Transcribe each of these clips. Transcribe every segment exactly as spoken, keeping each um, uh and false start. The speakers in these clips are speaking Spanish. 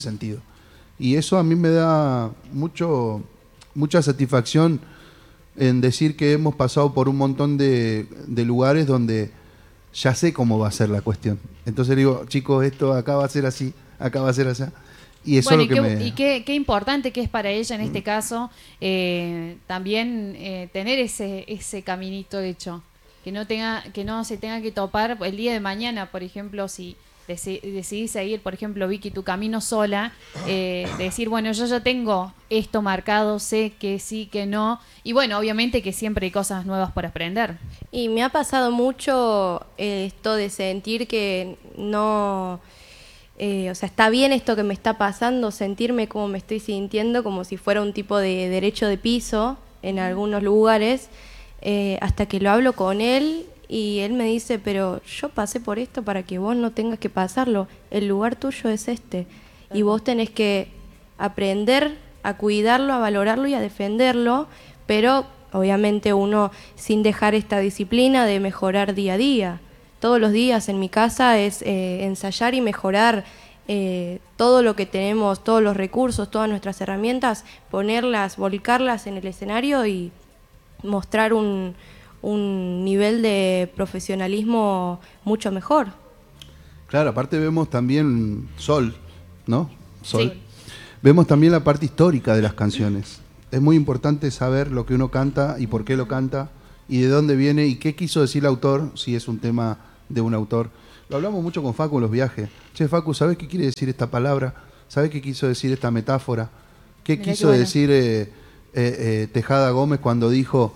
sentido. Y eso a mí me da mucho, mucha satisfacción en decir que hemos pasado por un montón de, de lugares donde ya sé cómo va a ser la cuestión. Entonces digo, chicos, esto acá va a ser así, acá va a ser así. Y eso bueno, es lo y, que qué, me... y qué, qué importante que es para ella en este caso eh, también eh, tener ese, ese caminito hecho. Que no, tenga, que no se tenga que topar el día de mañana, por ejemplo, si deci- decidís seguir, por ejemplo, Vicky, tu camino sola, eh, de decir, bueno, yo ya tengo esto marcado, sé que sí, que no, y bueno, obviamente que siempre hay cosas nuevas para aprender. Y me ha pasado mucho eh, esto de sentir que no... Eh, o sea, está bien esto que me está pasando, sentirme como me estoy sintiendo, como si fuera un tipo de derecho de piso en algunos lugares, eh, hasta que lo hablo con él y él me dice, pero yo pasé por esto para que vos no tengas que pasarlo, el lugar tuyo es este, y vos tenés que aprender a cuidarlo, a valorarlo y a defenderlo, pero obviamente uno sin dejar esta disciplina de mejorar día a día. Todos los días en mi casa es eh, ensayar y mejorar eh, todo lo que tenemos, todos los recursos, todas nuestras herramientas, ponerlas, volcarlas en el escenario y mostrar un, un nivel de profesionalismo mucho mejor. Claro, aparte vemos también Sol, ¿no? Sol. Sí. Vemos también la parte histórica de las canciones. Es muy importante saber lo que uno canta y por qué lo canta y de dónde viene y qué quiso decir el autor, si es un tema de un autor. Lo hablamos mucho con Facu en los viajes. Che, Facu, ¿sabés qué quiere decir esta palabra? ¿Sabés qué quiso decir esta metáfora? ¿Qué Mirá quiso qué bueno. decir eh, eh, eh, Tejada Gómez cuando dijo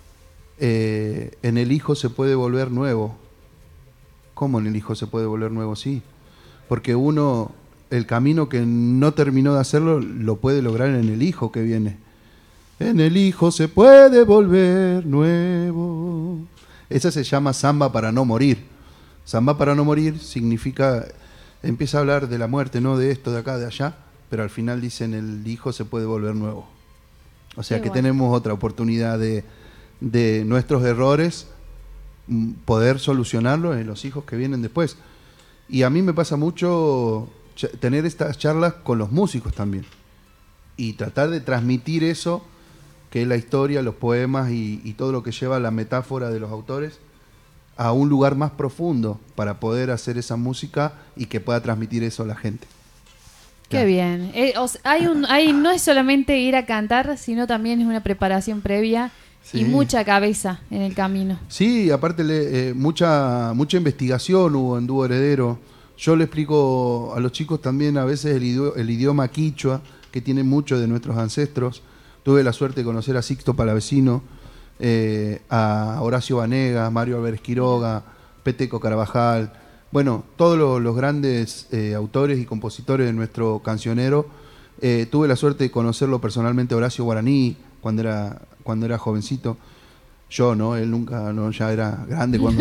eh, en el hijo se puede volver nuevo? ¿Cómo en el hijo se puede volver nuevo? Sí, porque uno, el camino que no terminó de hacerlo, lo puede lograr en el hijo que viene. En el hijo se puede volver nuevo. Esa se llama Samba para no morir. Samba para no morir significa, empieza a hablar de la muerte, no de esto, de acá, de allá, pero al final dicen el hijo se puede volver nuevo. O sea Qué que bueno. tenemos otra oportunidad de, de nuestros errores mm, poder solucionarlos en los hijos que vienen después. Y a mí me pasa mucho ch- tener estas charlas con los músicos también y tratar de transmitir eso que es la historia, los poemas y, y todo lo que lleva la metáfora de los autores a un lugar más profundo para poder hacer esa música y que pueda transmitir eso a la gente. Qué Ya. bien. Eh, o sea, hay un, hay, no es solamente ir a cantar, sino también es una preparación previa Sí. y mucha cabeza en el camino. Sí, aparte le, eh, mucha, mucha investigación hubo en Dúo Heredero. Yo le explico a los chicos también a veces el, idio- el idioma quichua, que tiene mucho de nuestros ancestros. Tuve la suerte de conocer a Sixto Palavecino, eh, a Horacio Vanegas, Mario Álvarez Quiroga, Peteco Carabajal. Bueno, todos los, los grandes eh, autores y compositores de nuestro cancionero. Eh, tuve la suerte de conocerlo personalmente a Horacio Guaraní cuando era, cuando era jovencito. Yo, ¿no? Él nunca, no, ya era grande cuando...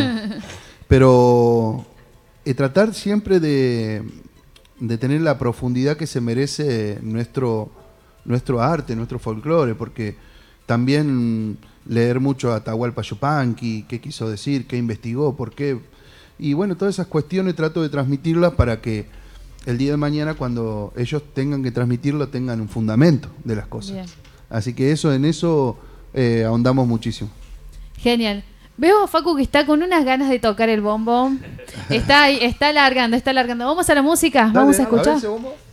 Pero eh, tratar siempre de, de tener la profundidad que se merece nuestro, nuestro arte, nuestro folclore, porque también leer mucho a Atahualpa Yupanqui, qué quiso decir, qué investigó, por qué... Y bueno, todas esas cuestiones trato de transmitirlas para que el día de mañana, cuando ellos tengan que transmitirlo, tengan un fundamento de las cosas. Bien. Así que eso, en eso eh, ahondamos muchísimo. Genial. Veo a Facu que está con unas ganas de tocar el bombón. Está ahí, está largando, está largando. Vamos a la música, Dale, vamos a a ver escuchar. ese bombo.